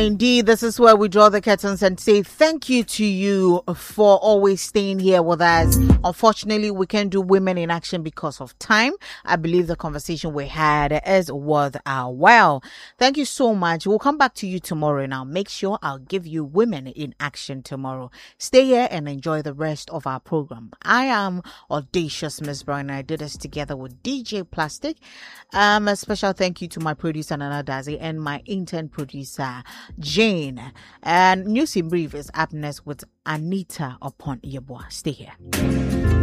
Indeed, this is where we draw the curtains and say thank you to you for always staying here with us. Unfortunately, we can't do Women in Action because of time. I believe the conversation we had is worth our while. Thank you so much. We'll come back to you tomorrow, and I'll make sure I'll give you Women in Action tomorrow. Stay here and enjoy the rest of our program. I am Audacious Miss Brown. I did this together with DJ Plastic. A special thank you to my producer Nana Dazi and my intern producer Jane. And News in Brief is up next with Anita upon Yeboah. Stay here.